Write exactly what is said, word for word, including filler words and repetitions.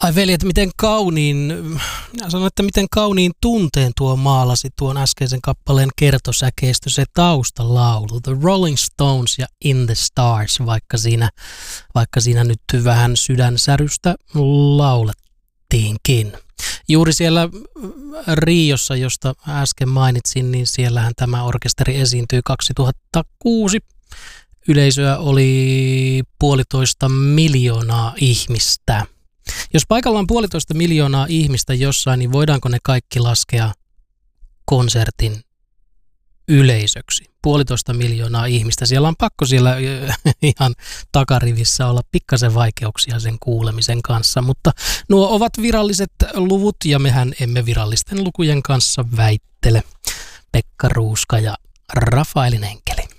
Ai veljet, miten kauniin, minä sanon, että miten kauniin tunteen tuo maalasi tuon äskeisen kappaleen kertosäkeistö, se taustalaulu, The Rolling Stones ja In the Stars, vaikka siinä, vaikka siinä nyt vähän sydänsärystä laulettiinkin. Juuri siellä Riossa, josta äsken mainitsin, niin siellähän tämä orkesteri esiintyi kaksituhattakuusi. Yleisöä oli puolitoista miljoonaa ihmistä. Jos paikalla on puolitoista miljoonaa ihmistä jossain, niin voidaanko ne kaikki laskea konsertin yleisöksi? Puolitoista miljoonaa ihmistä. Siellä on pakko siellä ihan takarivissä olla pikkasen vaikeuksia sen kuulemisen kanssa, mutta nuo ovat viralliset luvut ja mehän emme virallisten lukujen kanssa väittele. Pekka Ruuska ja Rafaelin enkeli.